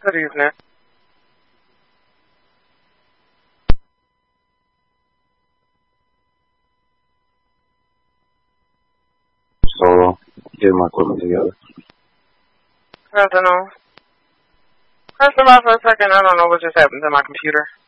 Good evening. So, getting my equipment together. Good afternoon. First of all, for a second, I don't know what just happened to my computer.